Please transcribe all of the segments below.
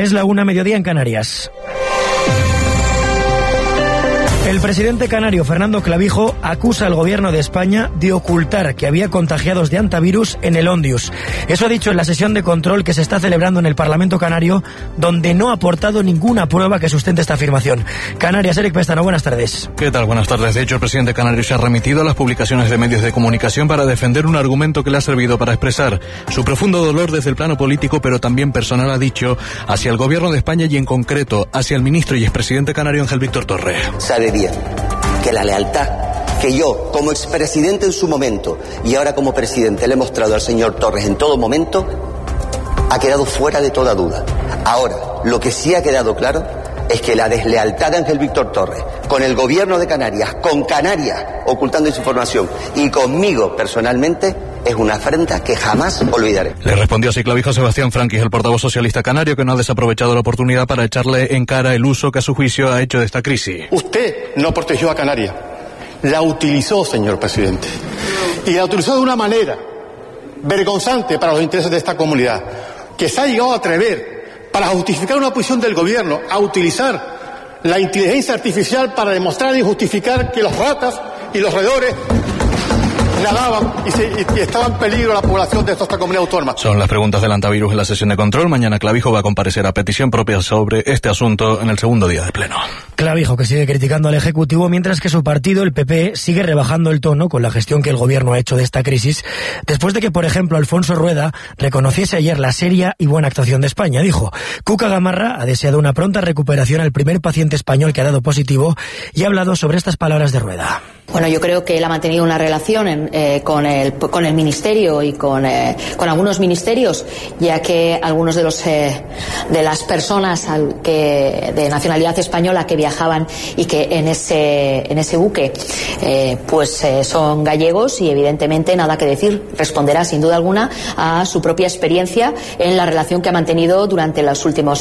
Es la 1:00 en Canarias. El presidente canario Fernando Clavijo acusa al gobierno de España de ocultar que había contagiados de hantavirus en el Ondius. Eso ha dicho en la sesión de control que se está celebrando en el Parlamento canario, donde no ha aportado ninguna prueba que sustente esta afirmación. Canarias, Eric Pestano, buenas tardes. ¿Qué tal? Buenas tardes. De hecho, el presidente canario se ha remitido a las publicaciones de medios de comunicación para defender un argumento que le ha servido para expresar su profundo dolor desde el plano político, pero también personal, ha dicho, hacia el gobierno de España y en concreto hacia el ministro y expresidente canario Ángel Víctor Torres. Sabe bien que la lealtad que yo, como expresidente en su momento y ahora como presidente, le he mostrado al señor Torres en todo momento, ha quedado fuera de toda duda. Ahora, lo que sí ha quedado claro es que la deslealtad de Ángel Víctor Torres con el gobierno de Canarias, con Canarias ocultando esa información y conmigo personalmente, es una afrenta que jamás olvidaré. Le respondió así Clavijo Sebastián Franquis, el portavoz socialista canario, que no ha desaprovechado la oportunidad para echarle en cara el uso que a su juicio ha hecho de esta crisis. Usted no protegió a Canarias, la utilizó, señor presidente, y la utilizó de una manera vergonzante para los intereses de esta comunidad, que se ha llegado a atrever, para justificar una posición del gobierno, a utilizar la inteligencia artificial para demostrar y justificar que los ratas y los roedores nadaban y estaba en peligro la población de esta comunidad autónoma. Son las preguntas del hantavirus en la sesión de control. Mañana Clavijo va a comparecer a petición propia sobre este asunto en el segundo día de pleno. Clavijo, que sigue criticando al Ejecutivo, mientras que su partido, el PP, sigue rebajando el tono con la gestión que el gobierno ha hecho de esta crisis, después de que, por ejemplo, Alfonso Rueda reconociese ayer la seria y buena actuación de España. Dijo, Cuca Gamarra ha deseado una pronta recuperación al primer paciente español que ha dado positivo y ha hablado sobre estas palabras de Rueda. Bueno, yo creo que él ha mantenido una relación con el ministerio y con algunos ministerios, ya que algunos de las personas de nacionalidad española que viajaban y que en ese buque son gallegos y evidentemente nada que decir, responderá sin duda alguna a su propia experiencia en la relación que ha mantenido durante las últimas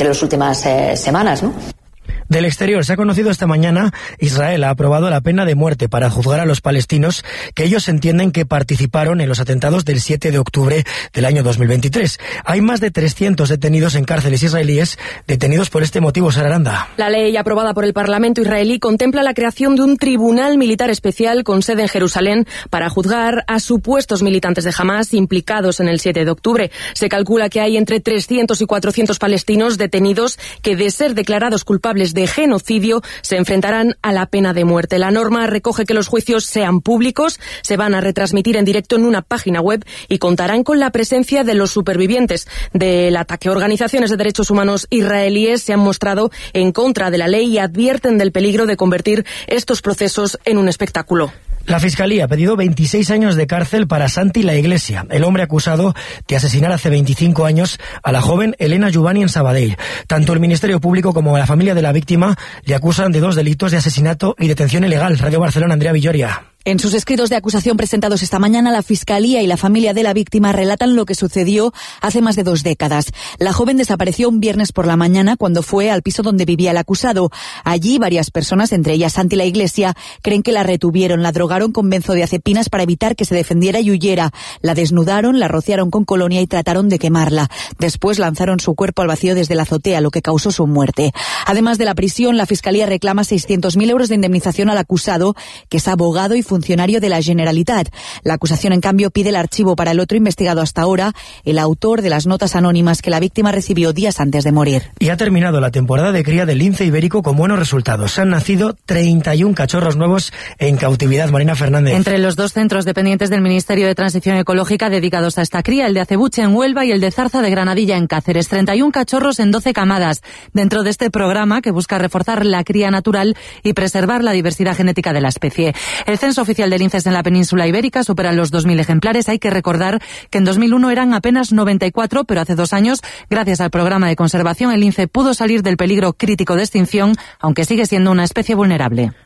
semanas, ¿no? Del exterior se ha conocido esta mañana, Israel ha aprobado la pena de muerte para juzgar a los palestinos que ellos entienden que participaron en los atentados del 7 de octubre del año 2023. Hay más de 300 detenidos en cárceles israelíes, detenidos por este motivo, Sara Aranda. La ley aprobada por el Parlamento israelí contempla la creación de un tribunal militar especial con sede en Jerusalén para juzgar a supuestos militantes de Hamás implicados en el 7 de octubre. Se calcula que hay entre 300 y 400 palestinos detenidos que, de ser declarados culpables de genocidio, se enfrentarán a la pena de muerte. La norma recoge que los juicios sean públicos, se van a retransmitir en directo en una página web y contarán con la presencia de los supervivientes del ataque. Organizaciones de derechos humanos israelíes se han mostrado en contra de la ley y advierten del peligro de convertir estos procesos en un espectáculo. La Fiscalía ha pedido 26 años de cárcel para Santi La Iglesia, el hombre acusado de asesinar hace 25 años a la joven Elena Juvani en Sabadell. Tanto el Ministerio Público como la familia de la víctima le acusan de 2 delitos de asesinato y detención ilegal. Radio Barcelona, Andrea Villoria. En sus escritos de acusación presentados esta mañana, la Fiscalía y la familia de la víctima relatan lo que sucedió hace más de 2 décadas. La joven desapareció un viernes por la mañana cuando fue al piso donde vivía el acusado. Allí varias personas, entre ellas Santi La Iglesia, creen que la retuvieron, la drogaron con benzodiazepinas para evitar que se defendiera y huyera. La desnudaron, la rociaron con colonia y trataron de quemarla. Después lanzaron su cuerpo al vacío desde la azotea, lo que causó su muerte. Además de la prisión, la Fiscalía reclama 600.000 euros de indemnización al acusado, que es abogado y funcionario de la Generalitat. La acusación, en cambio, pide el archivo para el otro investigado hasta ahora, el autor de las notas anónimas que la víctima recibió días antes de morir. Y ha terminado la temporada de cría del lince ibérico con buenos resultados. Han nacido 31 cachorros nuevos en cautividad. Marina Fernández. Entre los 2 centros dependientes del Ministerio de Transición Ecológica dedicados a esta cría, el de Acebuche en Huelva y el de Zarza de Granadilla en Cáceres. 31 cachorros en 12 camadas, dentro de este programa que busca reforzar la cría natural y preservar la diversidad genética de la especie. El censo oficial de linces en la península ibérica supera los 2.000 ejemplares. Hay que recordar que en 2001 eran apenas 94, pero hace 2 años, gracias al programa de conservación, el lince pudo salir del peligro crítico de extinción, aunque sigue siendo una especie vulnerable.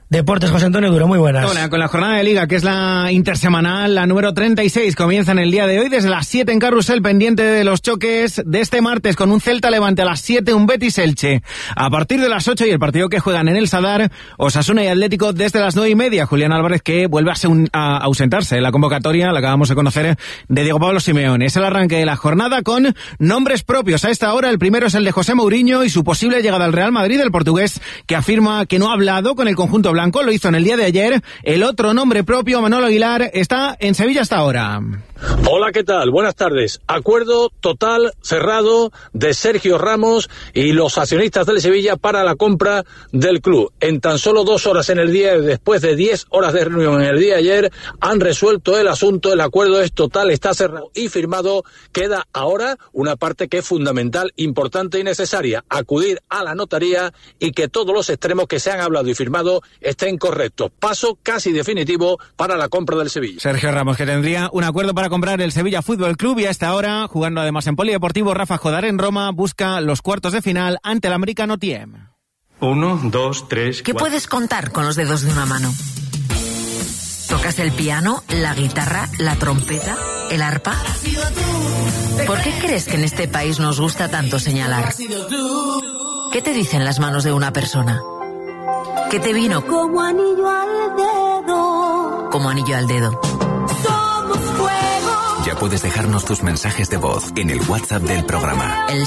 Deportes, José Antonio Duro, muy buenas. Hola, con la jornada de Liga, que es la intersemanal, la número 36, comienza en el día de hoy desde las 7 en Carrusel, pendiente de los choques de este martes, con un Celta Levante a las 7, un Betis Elche a partir de las 8 y el partido que juegan en el Sadar, Osasuna y Atlético desde las 9:30. Julián Álvarez, que vuelve a ausentarse en la convocatoria, la acabamos de conocer, de Diego Pablo Simeone. Es el arranque de la jornada con nombres propios. A esta hora el primero es el de José Mourinho y su posible llegada al Real Madrid, el portugués, que afirma que no ha hablado con el conjunto blanco. Lo hizo en el día de ayer. El otro nombre propio, Manolo Aguilar, está en Sevilla hasta ahora. Hola, ¿qué tal? Buenas tardes. Acuerdo total, cerrado, de Sergio Ramos y los accionistas del Sevilla para la compra del club. En tan solo 2 horas en el día, después de 10 horas de reunión en el día de ayer, han resuelto el asunto. El acuerdo es total, está cerrado y firmado. Queda ahora una parte que es fundamental, importante y necesaria: acudir a la notaría y que todos los extremos que se han hablado y firmado estén correctos. Paso casi definitivo para la compra del Sevilla. Sergio Ramos, que tendría un acuerdo para comprar el Sevilla Fútbol Club, y a esta hora, jugando además en Polideportivo, Rafa Jodar en Roma busca los cuartos de final ante el americano Thiem. 1, 2, 3, 4. ¿Qué puedes contar con los dedos de una mano? ¿Tocas el piano, la guitarra, la trompeta, el arpa? ¿Por qué crees que en este país nos gusta tanto señalar? ¿Qué te dicen las manos de una persona? ¿Qué te vino? Como anillo al dedo. Como anillo al dedo. Somos fuego. Ya puedes dejarnos tus mensajes de voz en el WhatsApp del programa. El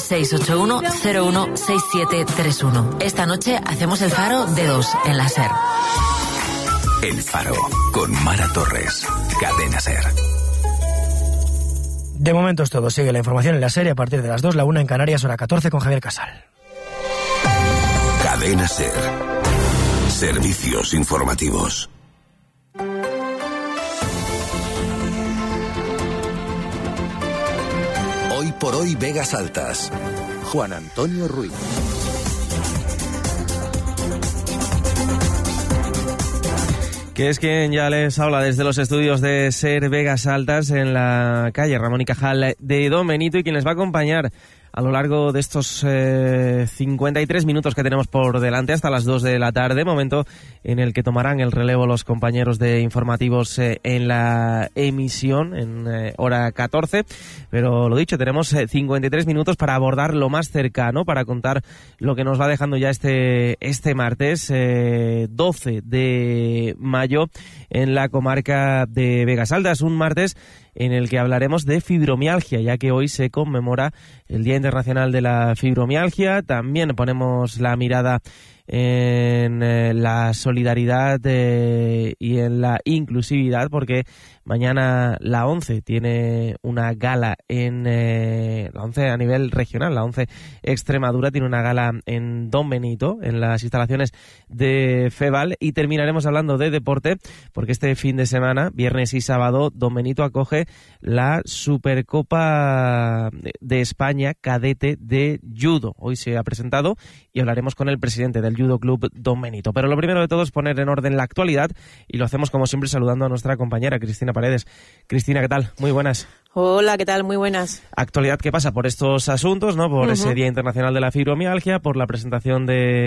681-016731. Esta noche hacemos el faro de 2 en la SER. El Faro, con Mara Torres. Cadena SER. De momento es todo. Sigue la información en la SER a partir de las 2, la 1 en Canarias, hora 14, con Javier Casal. Cadena SER. Servicios informativos. Hoy por hoy, Vegas Altas. Juan Antonio Ruiz. Que es quien ya les habla desde los estudios de SER Vegas Altas en la calle Ramón y Cajal de Don Benito, y quien les va a acompañar a lo largo de estos 53 minutos que tenemos por delante hasta las 2 de la tarde, momento en el que tomarán el relevo los compañeros de informativos en la emisión en hora 14, pero lo dicho, tenemos 53 minutos para abordar lo más cercano, para contar lo que nos va dejando ya este martes 12 de mayo en la comarca de Vegas Altas, un martes en el que hablaremos de fibromialgia, ya que hoy se conmemora el Día Internacional de la Fibromialgia. También ponemos la mirada en la solidaridad y en la inclusividad, porque mañana la ONCE tiene una gala la ONCE a nivel regional, la ONCE Extremadura tiene una gala en Don Benito, en las instalaciones de FEVAL, y terminaremos hablando de deporte, porque este fin de semana, viernes y sábado, Don Benito acoge la Supercopa de España cadete de judo. Hoy se ha presentado y hablaremos con el presidente del Judo Club Don Benito. Pero lo primero de todo es poner en orden la actualidad, y lo hacemos como siempre saludando a nuestra compañera Cristina Paredes. Cristina, ¿qué tal? Muy buenas. Hola, ¿qué tal? Muy buenas. Actualidad que pasa por estos asuntos, ¿no? Por ese Día Internacional de la Fibromialgia, por la presentación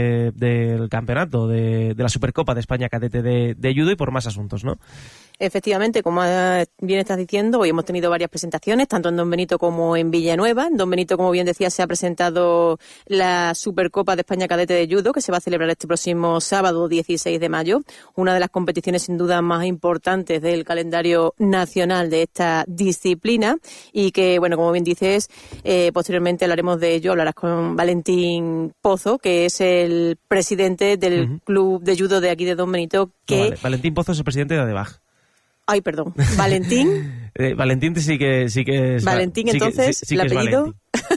del campeonato de la Supercopa de España cadete de judo, y por más asuntos, ¿no? Efectivamente, como bien estás diciendo, hoy hemos tenido varias presentaciones, tanto en Don Benito como en Villanueva. En Don Benito, como bien decía, se ha presentado la Supercopa de España cadete de judo, que se va a celebrar este próximo sábado 16 de mayo, una de las competiciones sin duda más importantes del calendario nacional de esta disciplina, y que, bueno, como bien dices, posteriormente hablaremos de ello, hablarás con Valentín Pozo, que es el presidente del club de judo de aquí de Don Benito. Vale. Valentín Pozo es el presidente de ADEBAG. Ay, perdón. ¿Valentín? Valentín sí que es... Valentín, entonces, sí ¿el que apellido?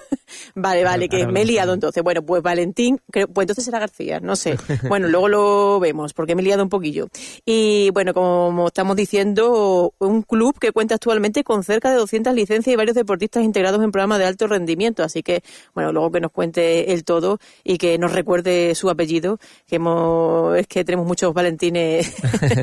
Vale, que me he liado entonces. Bueno, pues Valentín, pues entonces era García, no sé. Bueno, luego lo vemos, porque me he liado un poquillo. Y bueno, como estamos diciendo, un club que cuenta actualmente con cerca de 200 licencias y varios deportistas integrados en programas de alto rendimiento. Así que, bueno, luego que nos cuente el todo y que nos recuerde su apellido, que es que tenemos muchos Valentines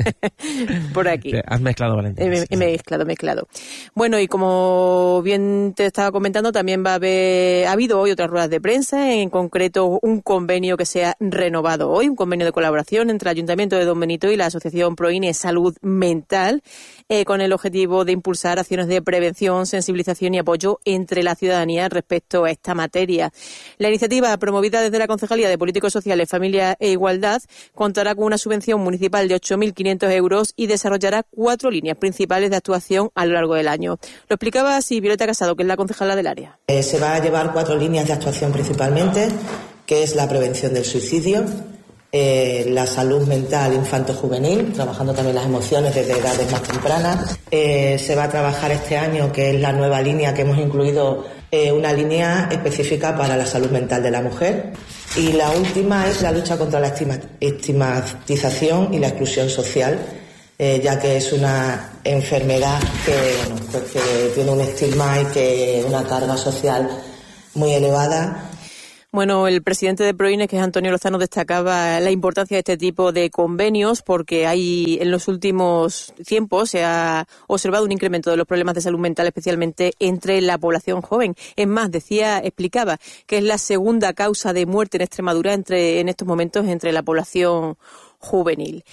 por aquí. Has mezclado Valentín. He mezclado. Bueno, y como bien te estaba comentando, también ha habido hoy otras ruedas de prensa, en concreto un convenio que se ha renovado hoy, un convenio de colaboración entre el Ayuntamiento de Don Benito y la Asociación Proine Salud Mental, con el objetivo de impulsar acciones de prevención, sensibilización y apoyo entre la ciudadanía respecto a esta materia. La iniciativa, promovida desde la Concejalía de Políticas Sociales, Familia e Igualdad, contará con una subvención municipal de 8.500 euros y desarrollará 4 líneas principales de actuación a lo largo del año. Lo explicaba así Violeta Casado, que es la concejala del área. Se va a llevar 4 líneas de actuación principalmente, que es la prevención del suicidio, la salud mental infanto-juvenil, trabajando también las emociones desde edades más tempranas. Se va a trabajar este año, que es la nueva línea que hemos incluido, una línea específica para la salud mental de la mujer. Y la última es la lucha contra la estigmatización y la exclusión social, ya que es una enfermedad que tiene un estigma y que una carga social muy elevada. Bueno, el presidente de Proine, que es Antonio Lozano, destacaba la importancia de este tipo de convenios porque en los últimos tiempos se ha observado un incremento de los problemas de salud mental, especialmente entre la población joven. Es más, explicaba que es la segunda causa de muerte en Extremadura en estos momentos entre la población juvenil.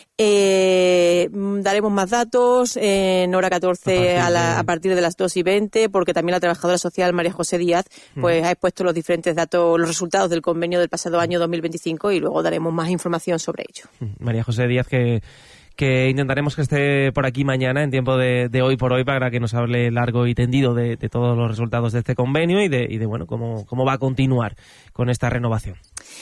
Daremos más datos en hora 14 a partir de las 2:20, porque también la trabajadora social María José Díaz ha expuesto los diferentes datos, los resultados del convenio del pasado año 2025, y luego daremos más información sobre ello. María José Díaz, que intentaremos que esté por aquí mañana en tiempo de hoy por hoy, para que nos hable largo y tendido de todos los resultados de este convenio y de bueno, cómo va a continuar con esta renovación.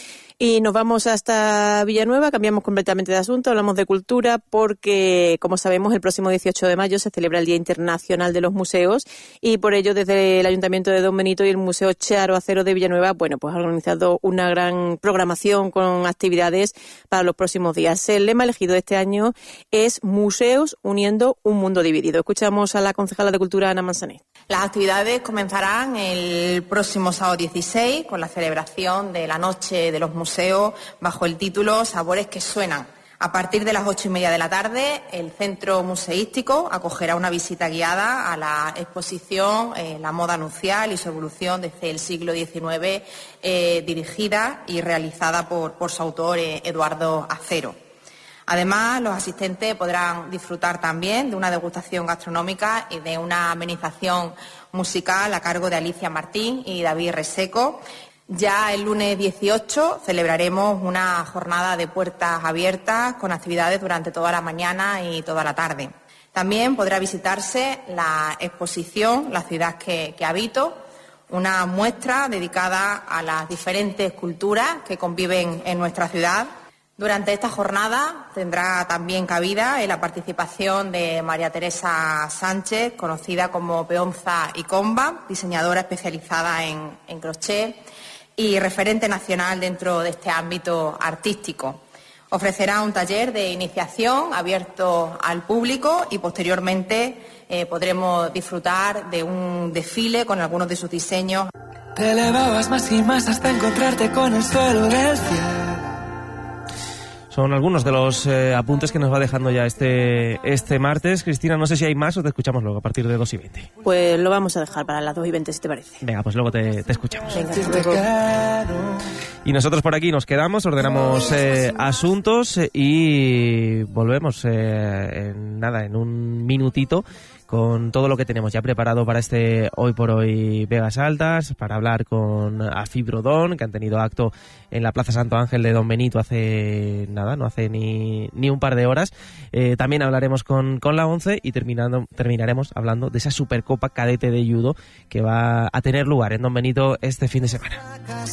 Y nos vamos hasta Villanueva, cambiamos completamente de asunto, hablamos de cultura porque, como sabemos, el próximo 18 de mayo se celebra el Día Internacional de los Museos, y por ello desde el Ayuntamiento de Don Benito y el Museo Charo Acero de Villanueva, pues ha organizado una gran programación con actividades para los próximos días. El lema elegido este año es Museos uniendo un mundo dividido. Escuchamos a la concejala de Cultura, Ana Manzanet. Las actividades comenzarán el próximo sábado 16 con la celebración de la Noche de los Museos bajo el título Sabores que suenan. A partir de las 8:30 de la tarde, el Centro Museístico acogerá una visita guiada a la exposición La moda nupcial y su evolución desde el siglo XIX, dirigida y realizada por su autor, Eduardo Acero. Además, los asistentes podrán disfrutar también de una degustación gastronómica y de una amenización musical a cargo de Alicia Martín y David Reseco. Ya el lunes 18 celebraremos una jornada de puertas abiertas con actividades durante toda la mañana y toda la tarde. También podrá visitarse la exposición La ciudad que habito, una muestra dedicada a las diferentes culturas que conviven en nuestra ciudad. Durante esta jornada tendrá también cabida la participación de María Teresa Sánchez, conocida como Peonza y Comba, diseñadora especializada en crochet y referente nacional dentro de este ámbito artístico. Ofrecerá un taller de iniciación abierto al público y posteriormente podremos disfrutar de un desfile con algunos de sus diseños. Te elevabas más y más hasta encontrarte con el suelo del cielo. Son algunos de los apuntes que nos va dejando ya este martes. Cristina, no sé si hay más o te escuchamos luego a partir de 2:20. Pues lo vamos a dejar para las 2:20, si te parece. Venga, pues luego te escuchamos. Venga. Y nosotros por aquí nos quedamos, ordenamos asuntos y volvemos en un minutito con todo lo que tenemos ya preparado para este Hoy por Hoy Vegas Altas, para hablar con Afibrodón, que han tenido acto en la Plaza Santo Ángel de Don Benito no hace ni un par de horas. También hablaremos con la ONCE y terminaremos hablando de esa Supercopa Cadete de Judo que va a tener lugar en Don Benito este fin de semana.